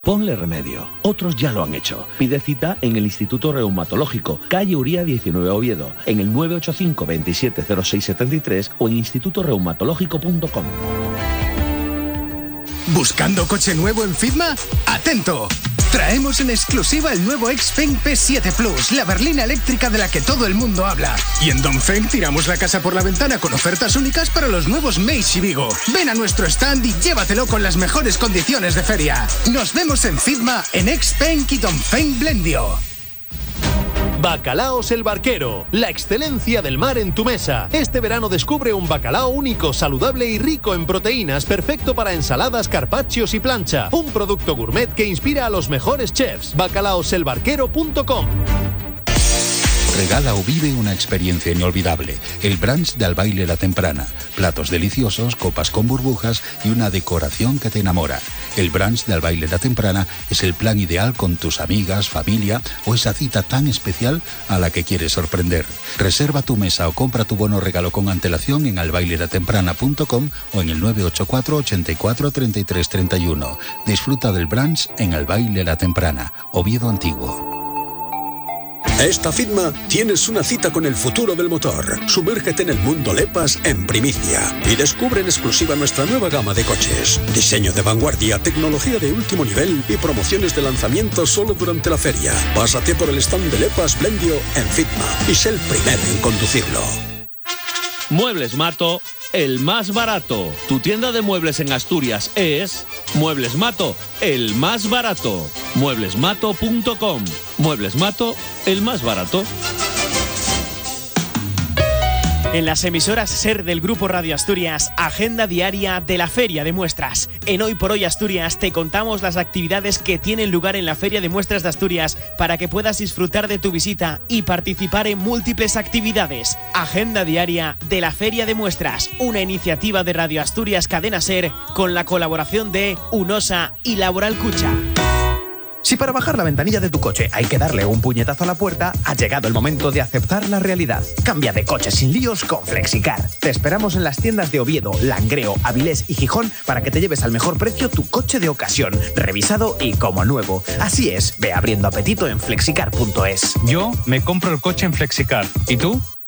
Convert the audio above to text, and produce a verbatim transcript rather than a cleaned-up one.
Ponle remedio. Otros ya lo han hecho. Pide cita en el Instituto Reumatológico, calle Uría diecinueve Oviedo, en el nueve ocho cinco, veintisiete cero seis setenta y tres o en instituto reumatológico punto com. ¿Buscando coche nuevo en Fitma? ¡Atento! Traemos en exclusiva el nuevo Xpeng P siete Plus, la berlina eléctrica de la que todo el mundo habla. Y en Dongfeng tiramos la casa por la ventana con ofertas únicas para los nuevos Meizu y Vigo. Ven a nuestro stand y llévatelo con las mejores condiciones de feria. Nos vemos en Fitma, en Xpeng y Dongfeng Blendio. Bacalaos el Barquero, la excelencia del mar en tu mesa. Este verano descubre un bacalao único, saludable y rico en proteínas, perfecto para ensaladas, carpaccios y plancha. Un producto gourmet que inspira a los mejores chefs. bacalaos el barquero punto com. Regala o vive una experiencia inolvidable. El brunch de Al Baile La Temprana. Platos deliciosos, copas con burbujas y una decoración que te enamora. El brunch de Al Baile La Temprana es el plan ideal con tus amigas, familia o esa cita tan especial a la que quieres sorprender. Reserva tu mesa o compra tu bono regalo con antelación en al baile la temprana punto com o en el nueve ocho cuatro, ochenta y cuatro, treinta y tres, treinta y uno. Disfruta del brunch en Al Baile La Temprana, Oviedo Antiguo. Esta Fitma tienes una cita con el futuro del motor. Sumérgete en el mundo Lepas en primicia y descubre en exclusiva nuestra nueva gama de coches. Diseño de vanguardia, tecnología de último nivel y promociones de lanzamiento solo durante la feria. Pásate por el stand de Lepas Blendio en Fitma y sé el primero en conducirlo. Muebles Mato, el más barato. Tu tienda de muebles en Asturias es Muebles Mato, el más barato. muebles mato punto com. Muebles Mato, el más barato. En las emisoras SER del Grupo Radio Asturias, agenda diaria de la Feria de Muestras. En Hoy por Hoy Asturias te contamos las actividades que tienen lugar en la Feria de Muestras de Asturias para que puedas disfrutar de tu visita y participar en múltiples actividades. Agenda diaria de la Feria de Muestras, una iniciativa de Radio Asturias Cadena SER con la colaboración de UNOSA y Laboral Cucha. Si para bajar la ventanilla de tu coche hay que darle un puñetazo a la puerta, ha llegado el momento de aceptar la realidad. Cambia de coche sin líos con Flexicar. Te esperamos en las tiendas de Oviedo, Langreo, Avilés y Gijón para que te lleves al mejor precio tu coche de ocasión, revisado y como nuevo. Así es, ve abriendo apetito en flexicar punto es. Yo me compro el coche en Flexicar. ¿Y tú?